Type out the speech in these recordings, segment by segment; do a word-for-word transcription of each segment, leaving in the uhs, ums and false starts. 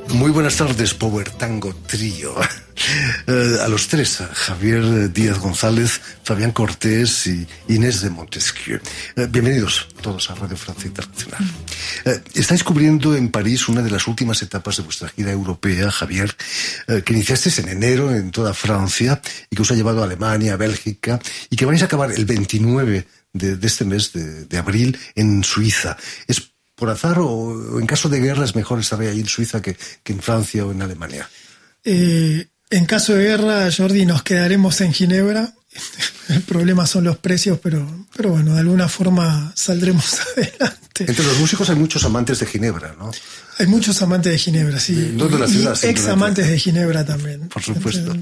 Muy buenas tardes, Power Tango Trío. Eh, a los tres, a Javier Díaz González, Fabián Cortés y Inés de Montesquieu. Eh, bienvenidos todos a Radio Francia Internacional. Eh, estáis cubriendo en París una de las últimas etapas de vuestra gira europea, Javier, eh, que iniciasteis en enero en toda Francia y que os ha llevado a Alemania, a Bélgica, y que vais a acabar el veintinueve de, de este mes de, de abril en Suiza. ¿Es por azar o en caso de guerra es mejor estar ahí en Suiza que, que en Francia o en Alemania? Eh, en caso de guerra, Jordi, nos quedaremos en Ginebra. El problema son los precios, pero, pero bueno, de alguna forma saldremos adelante. Entre los músicos hay muchos amantes de Ginebra, ¿no? Hay muchos amantes de Ginebra, sí. No de la ciudad, y ex amantes de Ginebra también. Por supuesto.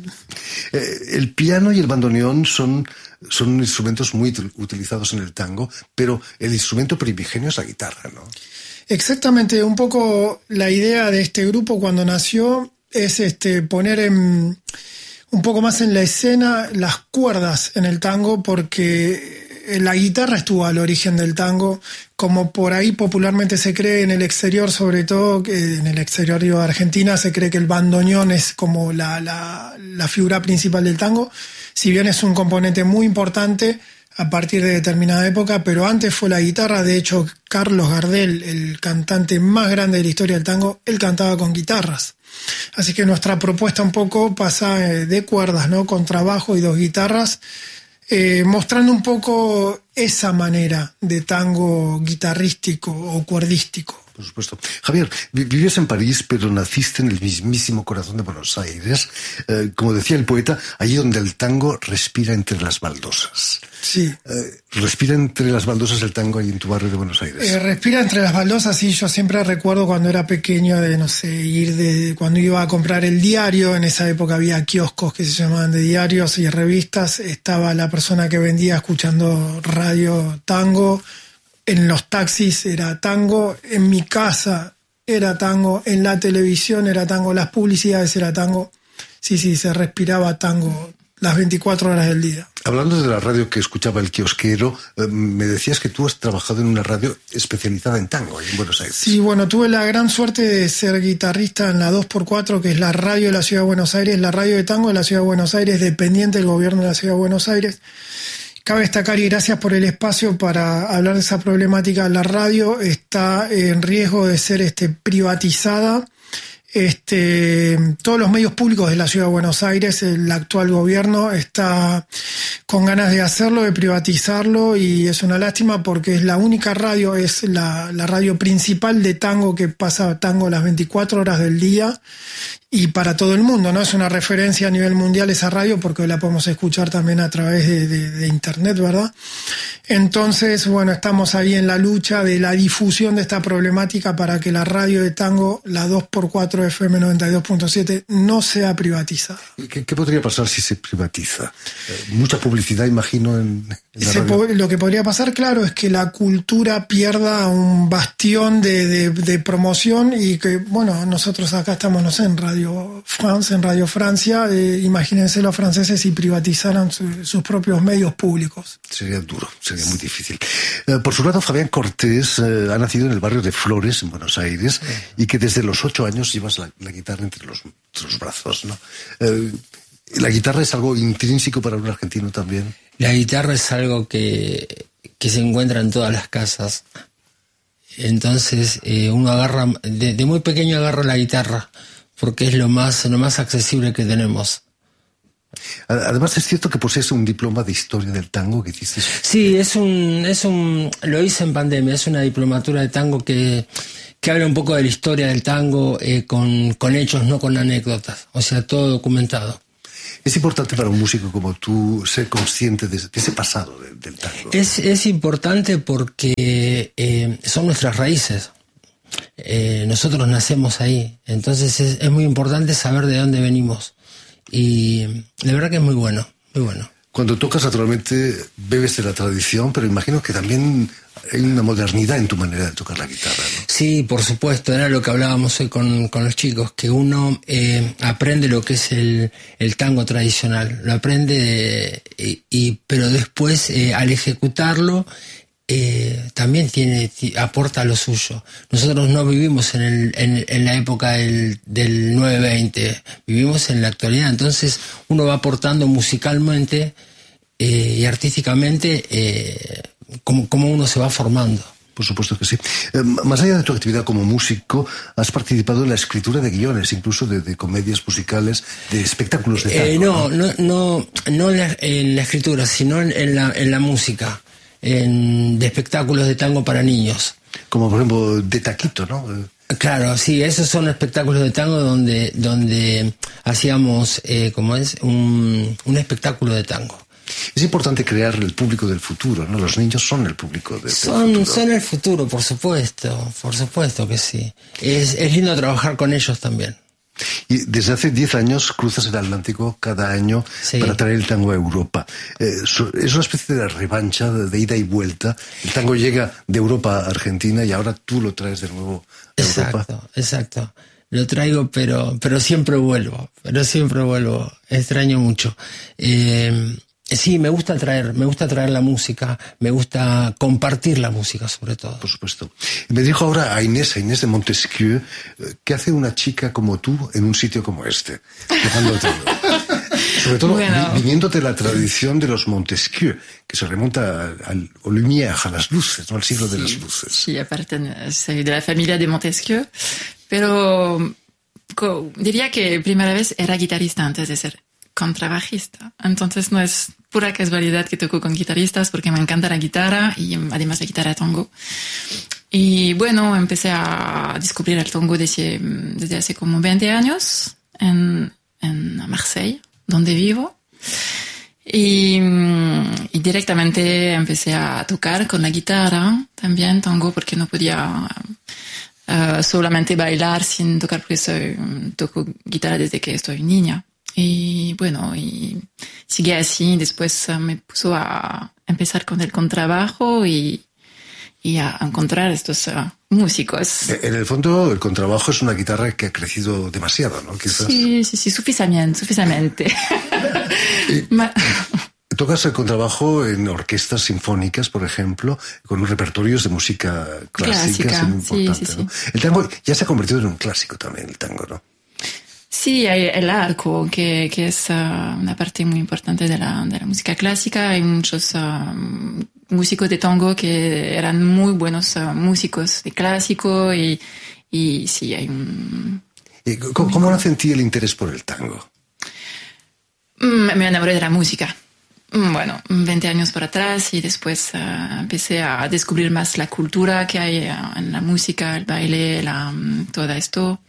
Eh, el piano y el bandoneón son, son instrumentos muy utilizados en el tango, pero el instrumento primigenio es la guitarra, ¿no? Exactamente. Un poco la idea de este grupo cuando nació es este poner en, un poco más en la escena las cuerdas en el tango, porque la guitarra estuvo al origen del tango, como por ahí popularmente se cree en el exterior, sobre todo en el exterior de Argentina, se cree que el bandoneón es como la, la, la figura principal del tango, si bien es un componente muy importante a partir de determinada época, pero antes fue la guitarra. De hecho, Carlos Gardel, el cantante más grande de la historia del tango, él cantaba con guitarras. Así que nuestra propuesta un poco pasa de cuerdas, ¿no? Con trabajo y dos guitarras, eh, mostrando un poco esa manera de tango guitarrístico o cuerdístico. Por supuesto. Javier, vives en París, pero naciste en el mismísimo corazón de Buenos Aires. Eh, como decía el poeta, allí donde el tango respira entre las baldosas. Sí. Eh, ¿Respira entre las baldosas el tango ahí en tu barrio de Buenos Aires? Eh, respira entre las baldosas, sí. Yo siempre recuerdo cuando era pequeño de, no sé, ir de... Cuando iba a comprar el diario, en esa época había kioscos que se llamaban de diarios y revistas. Estaba la persona que vendía escuchando radio tango. En los taxis era tango, en mi casa era tango, en la televisión era tango, las publicidades era tango. Sí, sí, se respiraba tango las veinticuatro horas del día. Hablando de la radio que escuchaba el kiosquero, eh, me decías que tú has trabajado en una radio especializada en tango, en Buenos Aires. Sí, bueno, tuve la gran suerte de ser guitarrista en la dos por cuatro, que es la radio de la Ciudad de Buenos Aires, la radio de tango de la Ciudad de Buenos Aires, dependiente del gobierno de la Ciudad de Buenos Aires. Cabe destacar, y gracias por el espacio para hablar de esa problemática, la radio está en riesgo de ser este, privatizada. Este, todos los medios públicos de la Ciudad de Buenos Aires, el actual gobierno está con ganas de hacerlo, de privatizarlo, y es una lástima porque es la única radio, es la, la radio principal de tango que pasa tango las veinticuatro horas del día y para todo el mundo, ¿no? Es una referencia a nivel mundial esa radio porque la podemos escuchar también a través de, de, de internet, ¿verdad? Entonces, bueno, estamos ahí en la lucha de la difusión de esta problemática para que la radio de tango, la dos por cuatro F M noventa y dos punto siete, no sea privatizada. ¿Qué, qué podría pasar si se privatiza? Eh, mucha publicidad, imagino, en, en la se radio. Po- lo que podría pasar, claro, es que la cultura pierda un bastión de, de, de promoción y que, bueno, nosotros acá estamos, no sé, en Radio France, en Radio Francia, eh, imagínense los franceses si privatizaran su, sus propios medios públicos. Sería duro, sería muy difícil. Eh, por su lado, Fabián Cortés eh, ha nacido en el barrio de Flores, en Buenos Aires, y que desde los ocho años llevas la, la guitarra entre los, entre los brazos, ¿no? Eh, ¿La guitarra es algo intrínseco para un argentino también? La guitarra es algo que, que se encuentra en todas las casas. Entonces, eh, uno agarra, de, de muy pequeño agarra la guitarra, porque es lo más, lo más accesible que tenemos. Además, es cierto que posees un diploma de historia del tango que hiciste. Sí, es un, es un, lo hice en pandemia, es una diplomatura de tango que, que habla un poco de la historia del tango, eh, con, con hechos, no con anécdotas, o sea, todo documentado. Es importante para un músico como tú ser consciente de, de ese pasado de, del tango. Es, es importante porque eh, son nuestras raíces. Eh, nosotros nacemos ahí, entonces es, es muy importante saber de dónde venimos, y de verdad que es muy bueno, muy bueno. Cuando tocas, naturalmente bebes de la tradición, pero imagino que también hay una modernidad en tu manera de tocar la guitarra, ¿no? Sí, por supuesto, era lo que hablábamos hoy con, con los chicos, que uno eh, aprende lo que es el, el tango tradicional, lo aprende, eh, y, pero después eh, al ejecutarlo eh, también tiene, aporta lo suyo. Nosotros no vivimos en, el, en, en la época del, del nueve veinte, vivimos en la actualidad, entonces uno va aportando musicalmente eh, y artísticamente eh, como, como uno se va formando. Por supuesto que sí. Eh, más allá de tu actividad como músico, has participado en la escritura de guiones, incluso de, de comedias musicales, de espectáculos de tango. Eh, no, no, no, no en la, en la escritura, sino en, en, la, en la música, en, de espectáculos de tango para niños. Como por ejemplo de Taquito, ¿no? Claro, sí, esos son espectáculos de tango donde, donde hacíamos, eh, ¿cómo es? Un, un espectáculo de tango. Es importante crear el público del futuro, ¿no? Los niños son el público de, del son, futuro. Son el futuro, por supuesto, por supuesto que sí. Es, es lindo trabajar con ellos también. Y desde hace diez años cruzas el Atlántico cada año sí. para traer el tango a Europa. Eh, es una especie de revancha, de, de ida y vuelta. El tango llega de Europa a Argentina y ahora tú lo traes de nuevo a exacto, Europa. Exacto, exacto. Lo traigo, pero, pero siempre vuelvo, pero siempre vuelvo. Extraño mucho. Eh, Sí, me gusta traer, me gusta traer la música, me gusta compartir la música sobre todo. Por supuesto. Me dijo ahora a Inés, a Inés de Montesquieu, ¿qué hace una chica como tú en un sitio como este? Sobre todo bueno. vi, viniéndote la tradición de los Montesquieu, que se remonta al, al Lumière, a las luces, ¿no? Al siglo sí, de las luces. Sí, aparte soy de la familia de Montesquieu, pero diría que primera vez era guitarrista antes de ser contrabajista. Entonces no es pura casualidad que toco con guitarristas porque me encanta la guitarra y además la guitarra tango. Y bueno, empecé a descubrir el tango desde, desde hace como veinte años en, en Marseille, donde vivo. Y, y directamente empecé a tocar con la guitarra también tango porque no podía uh, solamente bailar sin tocar porque soy, toco guitarra desde que estoy niña. Y bueno, y sigue así. Después uh, me puso a empezar con el contrabajo y, y a encontrar estos uh, músicos. En el fondo, el contrabajo es una guitarra que ha crecido demasiado, ¿no? Quizás. Sí, sí, sí, suficientemente, suficientemente. Ma- Tocas el contrabajo en orquestas sinfónicas, por ejemplo, con repertorios de música clásica, clásica muy importante, sí, sí, ¿no? sí. El tango ya se ha convertido en un clásico también, el tango, ¿no? Sí, hay el arco, que, que es uh, una parte muy importante de la, de la música clásica. Hay muchos uh, músicos de tango que eran muy buenos uh, músicos de clásico y, y sí, hay un... ¿Cómo, cómo nace en ti el interés por el tango? Me enamoré de la música. Bueno, veinte años para atrás y después uh, empecé a descubrir más la cultura que hay uh, en la música, el baile, la, um, todo esto.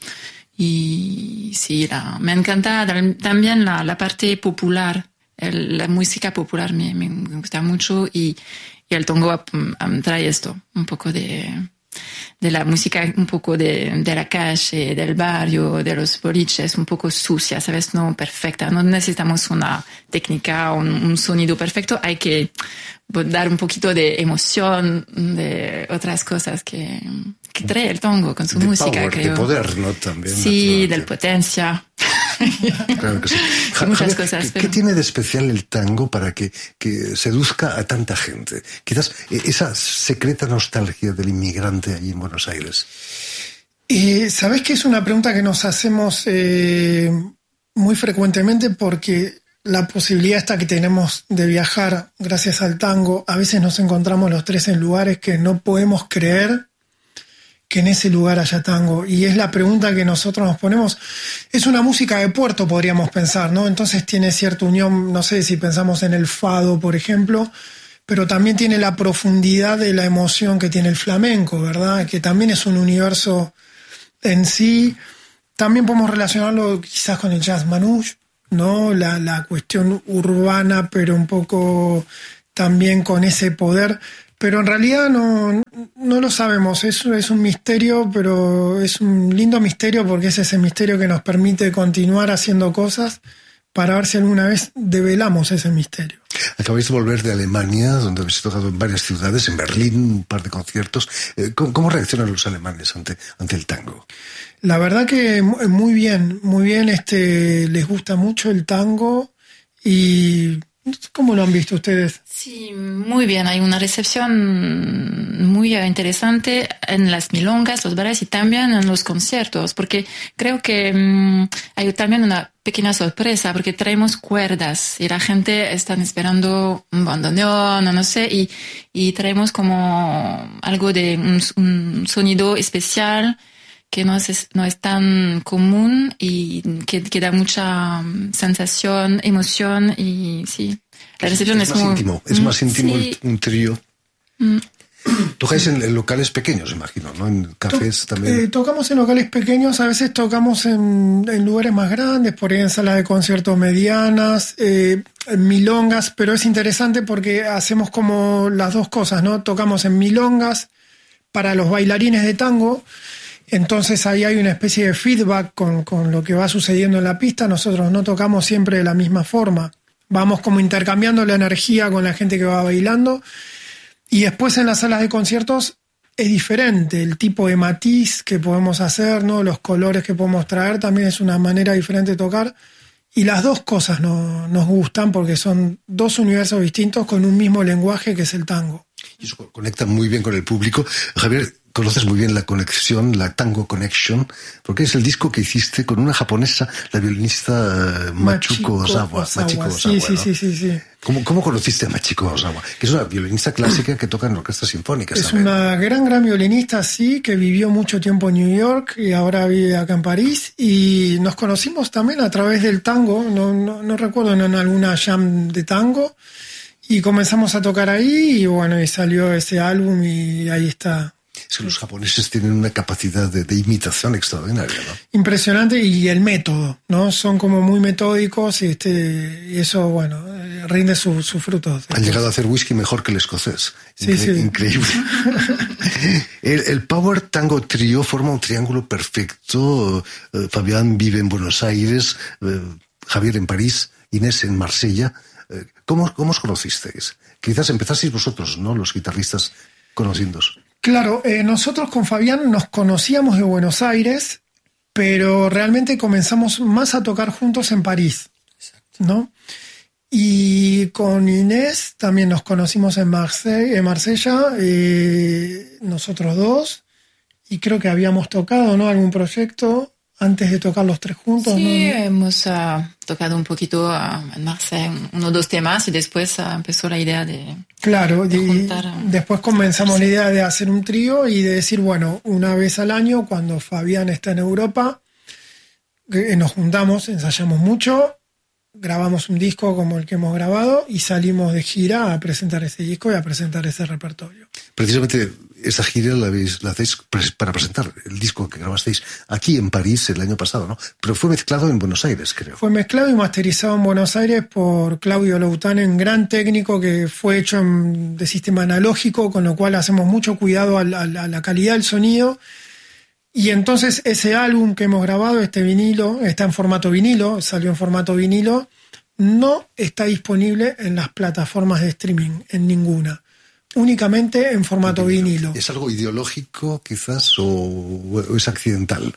Y sí, la, me encanta también la, la parte popular, el, la música popular me, me gusta mucho y, y el tango um, trae esto, un poco de, de la música, un poco de, de la calle, del barrio, de los boliches, un poco sucia, ¿sabes? No perfecta, no necesitamos una técnica, un, un sonido perfecto, hay que dar un poquito de emoción, de otras cosas que... que trae el tango con su de música, power, creo. De poder, ¿no? También. Sí, del potencia. Claro que sí. Ja, muchas Javier, cosas. ¿qué, pero... ¿Qué tiene de especial el tango para que, que seduzca a tanta gente? Quizás esa secreta nostalgia del inmigrante allí en Buenos Aires. Eh, ¿Sabés que es una pregunta que nos hacemos eh, muy frecuentemente porque la posibilidad esta que tenemos de viajar gracias al tango, a veces nos encontramos los tres en lugares que no podemos creer que en ese lugar haya tango, y es la pregunta que nosotros nos ponemos. Es una música de puerto, podríamos pensar, ¿no? Entonces tiene cierta unión, no sé si pensamos en el fado, por ejemplo, pero también tiene la profundidad de la emoción que tiene el flamenco, ¿verdad? Que también es un universo en sí. También podemos relacionarlo quizás con el jazz manouche, ¿no? La, la cuestión urbana, pero un poco también con ese poder. Pero en realidad no, no lo sabemos, es, es un misterio, pero es un lindo misterio porque es ese misterio que nos permite continuar haciendo cosas para ver si alguna vez develamos ese misterio. Acabáis de volver de Alemania, donde habéis tocado en varias ciudades, en Berlín, un par de conciertos. ¿Cómo, cómo reaccionan los alemanes ante, ante el tango? La verdad que muy bien, muy bien, este, les gusta mucho el tango y... ¿Cómo lo han visto ustedes? Sí, muy bien. Hay una recepción muy interesante en las milongas, los bares y también en los conciertos, porque creo que um, hay también una pequeña sorpresa, porque traemos cuerdas y la gente está esperando un bandoneón, no sé, y, y traemos como algo de un, un sonido especial que no es, no es tan común y que, que da mucha sensación, emoción y sí. La recepción es, es, es más muy íntimo, es más íntimo sí. el, un trío. Mm. Tocáis en, en locales pequeños, imagino, ¿no? En cafés to también. Eh, tocamos en locales pequeños, a veces tocamos en, en lugares más grandes, por ahí en salas de conciertos medianas, eh, en milongas, pero es interesante porque hacemos como las dos cosas, ¿no? Tocamos en milongas para los bailarines de tango. Entonces ahí hay una especie de feedback con, con lo que va sucediendo en la pista. Nosotros no tocamos siempre de la misma forma. Vamos como intercambiando la energía con la gente que va bailando. Y después en las salas de conciertos es diferente. El tipo de matiz que podemos hacer, ¿no? Los colores que podemos traer también es una manera diferente de tocar. Y las dos cosas no, nos gustan porque son dos universos distintos con un mismo lenguaje que es el tango. Y eso conecta muy bien con el público. Javier, conoces muy bien la conexión, la Tango Connection, porque es el disco que hiciste con una japonesa, la violinista uh, Machiko Ozawa. Ozawa. Machiko Ozawa, sí, sí, ¿no? sí, sí, sí. ¿Cómo, ¿Cómo conociste a Machiko Ozawa? Que es una violinista clásica que toca en orquestas sinfónicas. Es también. Una gran, gran violinista, sí, que vivió mucho tiempo en New York y ahora vive acá en París. Y nos conocimos también a través del tango, no, no, no recuerdo, en alguna jam de tango. Y comenzamos a tocar ahí y bueno, y salió ese álbum y ahí está. Es que los japoneses tienen una capacidad de, de imitación extraordinaria, ¿no? Impresionante, y el método, ¿no? Son como muy metódicos y, este, y eso, bueno, rinde sus su frutos. Han llegado a hacer whisky mejor que el escocés. Sí, Incre sí. Increíble. el, el Power Tango Trio forma un triángulo perfecto. Uh, Fabián vive en Buenos Aires, uh, Javier en París, Inés en Marsella. Uh, ¿cómo, ¿Cómo os conocisteis? Quizás empezasteis vosotros, ¿no? Los guitarristas conociéndose. Claro, eh, nosotros con Fabián nos conocíamos de Buenos Aires, pero realmente comenzamos más a tocar juntos en París, ¿no? Y con Inés también nos conocimos en, Marseille, en Marsella, eh, nosotros dos, y creo que habíamos tocado, ¿no? Algún proyecto antes de tocar los tres juntos. Sí, ¿no? hemos uh, tocado un poquito uh, en Marseille, uno o dos temas, y después uh, empezó la idea de, claro, de y juntar. Uh, después comenzamos la idea de hacer un trío y de decir, bueno, una vez al año, cuando Fabián está en Europa, eh, nos juntamos, ensayamos mucho, grabamos un disco como el que hemos grabado y salimos de gira a presentar ese disco y a presentar ese repertorio. Precisamente esa gira la, habéis, la hacéis para presentar el disco que grabasteis aquí en París el año pasado, ¿no? Pero fue mezclado en Buenos Aires, creo. Fue mezclado y masterizado en Buenos Aires por Claudio Loutanen, gran técnico que fue hecho en, de sistema analógico, con lo cual hacemos mucho cuidado a la, a la calidad del sonido. Y entonces ese álbum que hemos grabado, este vinilo, está en formato vinilo, salió en formato vinilo, no está disponible en las plataformas de streaming, en ninguna. Únicamente en formato vinilo. ¿Es algo ideológico quizás o, o es accidental?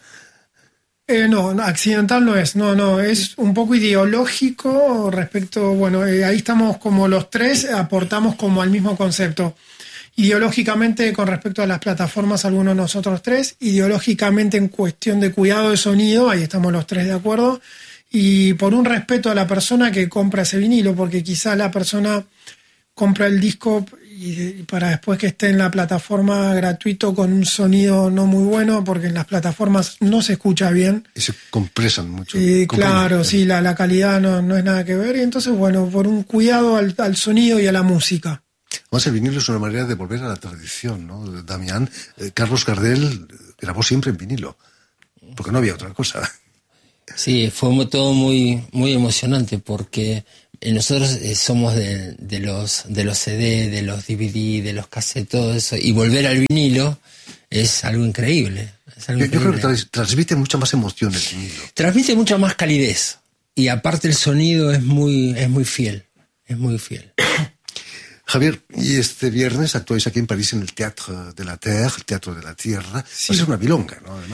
Eh, no, accidental no es, no, no, es un poco ideológico respecto, bueno, eh, ahí estamos como los tres, aportamos como al mismo concepto. Ideológicamente con respecto a las plataformas, algunos de nosotros tres, ideológicamente en cuestión de cuidado de sonido, ahí estamos los tres de acuerdo, y por un respeto a la persona que compra ese vinilo, porque quizá la persona compra el disco y para después que esté en la plataforma gratuito con un sonido no muy bueno, porque en las plataformas no se escucha bien. Y se compresan mucho. Y claro, sí, la, la calidad no, no es nada que ver, y entonces, bueno, por un cuidado al, al sonido y a la música. Además, el vinilo es una manera de volver a la tradición, ¿no? Damián, eh, Carlos Gardel grabó siempre en vinilo, porque no había otra cosa. Sí, fue todo muy, muy emocionante porque nosotros somos de, de los de los C D, de los D V D, de los cassettes, todo eso, y volver al vinilo es algo increíble. Es algo yo, increíble. yo creo que transmite mucha más emoción el vinilo. Transmite mucha más calidez y aparte el sonido es muy es muy fiel, es muy fiel. Javier, y este viernes actuáis aquí en París en el Théâtre de la Terre, el Teatro de la Tierra. Sí. Va a ser una milonga, ¿no? Además.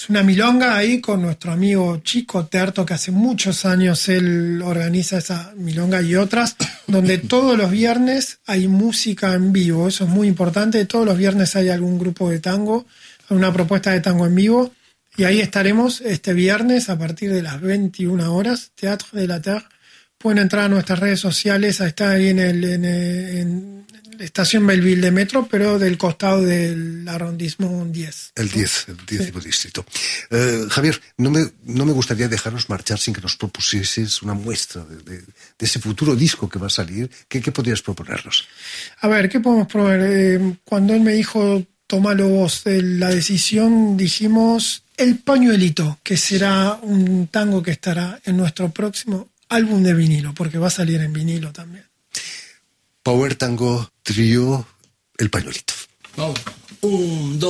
Es una milonga ahí con nuestro amigo Chico Terto, que hace muchos años él organiza esa milonga y otras, donde todos los viernes hay música en vivo. Eso es muy importante. Todos los viernes hay algún grupo de tango, una propuesta de tango en vivo. Y ahí estaremos este viernes a partir de las veintiuna horas, Teatro de la Terre. Pueden entrar a nuestras redes sociales, está ahí en, el, en, en la estación Belleville de Metro, pero del costado del arrondissement diez. El diez, el décimo sí. distrito. Eh, Javier, no me, no me gustaría dejarnos marchar sin que nos propusieses una muestra de, de, de ese futuro disco que va a salir. ¿Qué, qué podrías proponernos? A ver, ¿qué podemos proponer? Eh, cuando él me dijo, tomalo vos, eh, la decisión, dijimos El Pañuelito, que será un tango que estará en nuestro próximo álbum de vinilo, porque va a salir en vinilo también. Power Tango Trío, El Pañuelito. Vamos. Un, dos.